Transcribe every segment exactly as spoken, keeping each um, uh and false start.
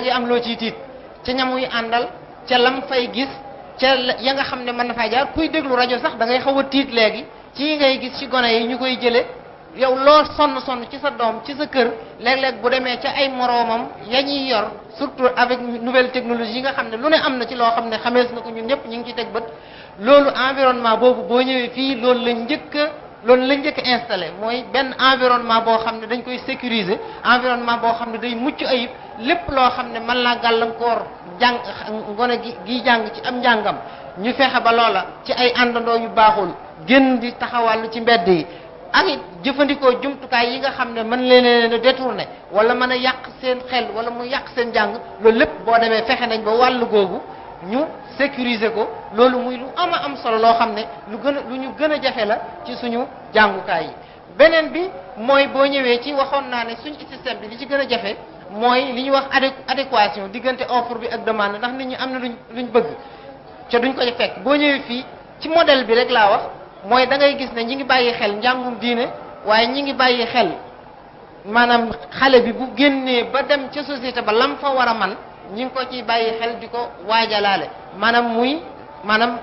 ngi am loo ciy tiit ca ñamuy àndal ca lam fay gis ca ya nga xam ne mën na fay jaar kuy déglu rajo sax da ngay xaw a tiit léegi ci ngay gis ci gone yi ñu koy jële yow loo sonn sonn ci sa doom ci sa kër léeg-léeg bu demee ca ay moroomam ya ñuy yor surtout avec nouvelle technologie yi nga xam ne lu ne am na ci loo xam ne xamees na ko ñun ñëpp ñu ngi ci teg bët loolu environnement boobu boo ñëwee fii loolu la njëkk a loolu la njëkk a installé mooy benn environnement boo xam ne dañ koy sécuriser environnement boo xam ne day mucc ayib lépp loo xam ne mën naa gàllankoor jàng ngone gi gi jàng ci am njàngam ñu fexe ba loola ci ay àndandoo yu baaxul génn di taxawal ci mbedd yi ak it jëfandikoo jumtukaay yi nga xam ne mën leen a détourné wala mën a yàq seen xel wala mu yàq seen jàng loolu lépp boo demee fexe nañ ba wàllu googu ñu sécuriser ko loolu muy lu ama am solo loo xam ne lu gën a lu ñu gën a jafe la ci suñu jàngukaay yi beneen bi mooy boo ñëwee ci waxoon naa ne suñu système bi li ci gën a jafe mooy li ñuy wax adéquation diggante offre bi ak demande ndax nit ñi am na luñ luñ bëgg ca duñ ko fekk boo ñëwee fii ci modèle bi rek laa wax mooy da ngay gis ne ñi ngi bàyyi xel njàngum diine waaye ñi ngi bàyyi xel maanaam xale bi bu génnee ba dem ca société ba lam fa war a man ñi ngi ko ciy bàyyi xel di ko waajalaale maanaam muy maanaam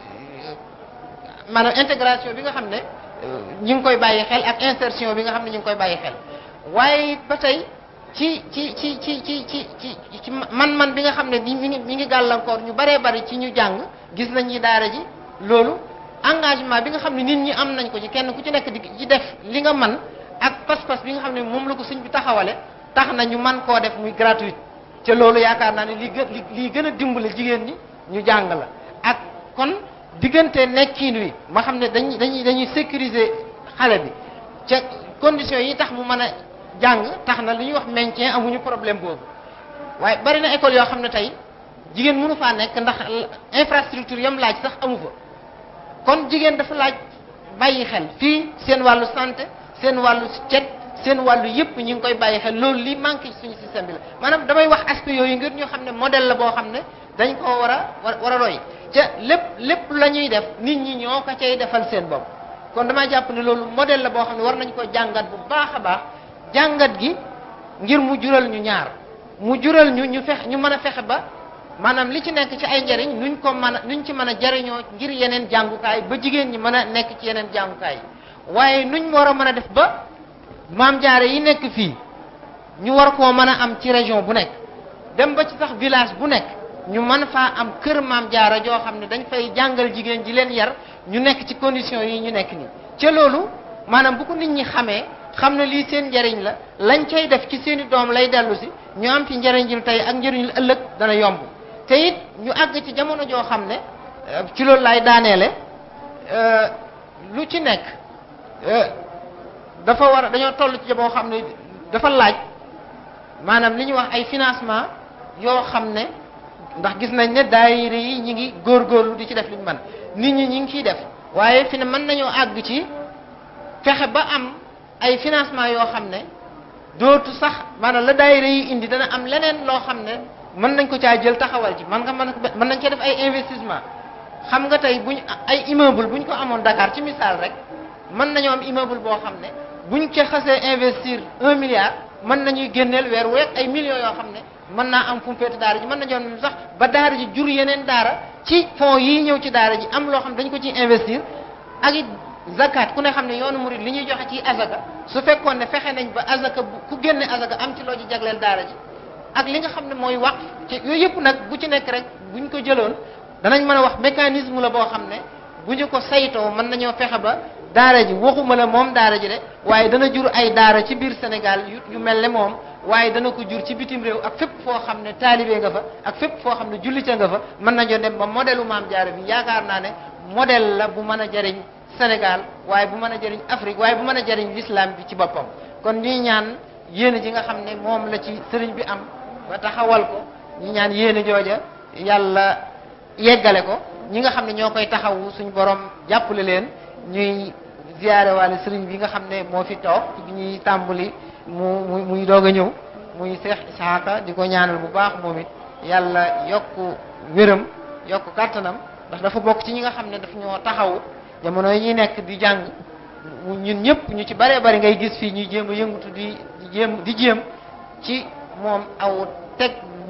maanaam intégration bi nga xam ne ñi ngi koy bàyyi xel ak insertion bi nga xam ne ñi ngi koy bàyyi xel waaye ba tey ci ci ci ci ci ci ci ci man-man bi nga xam ne mi ngi mi ngi gàllankoor ñu baree bari ci ñu jàng gis nañ ñi daara ji loolu engagement bi nga xam ne nit ñi am nañ ko ci kenn ku ci nekk di ci def li nga man ak pas-pas bi nga xam ne moom la ko suñ bi taxawale tax na ñu man koo def muy gratuite te loolu yaakaar naa ne li gën lii gën a dimbale jigéen ñi ñu jàng la ak kon diggante nekkiin wi ma xam ne dañuy dañuy dañuy sécuriser xale bi ca conditions yi tax mu mën a jàng tax na li ñuy wax maintien amuñu problème boobu waaye bari na école yoo xam ne tey jigéen mënu faa nekk ndax infrastructure yam laaj sax amu fa kon jigéen dafa laaj bàyyi xel fii seen wàllu santé seen wàllu cet seen wàllu yëpp ñu ngi koy bàyyi xel loolu li manqué ci suñu système bi la maanaam damay wax aspect yooyu ngir ñu xam ne modèle la boo xam ne dañ koo war a war a roy ca lépp lépp la ñuy def nit ñi ñoo ko cay defal seen bopp kon damaa jàpp ne loolu modèle la boo xam ne war nañ ko jàngat bu baax a baax jàngat gi ngir mu jural ñu ñaar mu jural ñu ñu fex ñu mën a fexe ba maanaam li ci nekk ci ay njariñ nuñ ko mën a nuñ ci mën a jariñoo ngir yeneen jàngukaay ba jigéen ñi mën a nekk ci yeneen jàngukaay waaye nuñ war a mën a def ba maam jaare yi nekk fii ñu war koo mën a am ci région bu nekk dem ba ci sax village bu nekk ñu mën faa am kër maam jaara joo xam ne dañ fay jàngal jigéen ji leen yar ñu nekk ci conditions yi ñu nekk nii ca loolu maanaam bu ko nit ñi xamee xam ne lii seen njariñ la lañ cay def ci seeni doom lay dellu si ñu am ci njariñul tey ak njariñul ëllëg dana yomb te it ñu àgg ci jamono joo xam ne ci loolu laay daaneele lu ci nekk dafa war a dañoo toll ci boo xam ne dafa laaj maanaam li ñuy wax ay financement yoo xam ne ndax gis nañ ne daayira yi ñi ngi góorgóorlu di ci def li ñu mën nit ñi ñi ngi ciy def waaye fi ne mën nañoo àgg ci fexe ba am ay financement yoo xam ne dootu sax maanaam la daayira yi indi dana am leneen loo xam ne mën nañ ko caa jël taxawal ci man nga mën mën nañ cee def ay investissement xam nga tey buñ ay immeuble buñ ko amoon Dakar ci misaal rek mën nañoo am immeuble boo xam ne buñ ca xasee investir un milliard mën nañuy génneel weer wu ay millions yoo xam ne mën naa am fu mu féete daara ji mën nañoo am sax ba daara ji jur yeneen daara ci fonds yii ñëw ci daara ji am loo xam ne dañ ko ciy investir ak it zakat ku ne xam ne yoonu murid li ñuy joxe ci azaka su fekkoon ne fexe nañ ba azaka ku génne azaka am ci loo ji jagleel daara ji ak li nga xam ne mooy wax ci yooyu yëpp nag bu ci nekk rek buñ ko jëloon danañ mën a wax mécanisme la boo xam ne bu ñu ko saytoo mën nañoo fexe ba daara ji waxuma la moom daara ji de waaye dana jur ay daara ci biir Sénégal yu yu mel ne moom waaye dana ko jur ci bitim réew ak fépp foo xam ne taalibe nga fa ak fépp foo xam ne jullite nga fa mën nañoo dem ba modèle maam jaara bi yaakaar naa ne modèle la bu mën a jariñ Sénégal waaye bu mën a jariñ Afrique waaye bu mën a jariñ l'islam bi ci boppam kon ñuy ñaan yéene ji nga xam ne moom la ci sëriñ bi am ba taxawal ko ñi ñaan yéene jooja yàlla yeggale ko ñi nga xam ne ñoo koy taxawu suñu borom jàppale leen ñuy ziyaare waale sëriñ bi nga xam ne moo fi toog bi ñuy tàmbali mu mu muy doog a ñëw muy Seex Isaaka di ko ñaanal bu baax moom it yàlla yokk wéram yokk kàttanam ndax dafa bokk ci ñi nga xam ne daf ñoo taxawu jamono yi ñuy nekk di jàng ñun ñëpp ñu ci baree bari ngay gis fii ñuy jéem a yëngatu di di jéem di jéem ci moom aw teg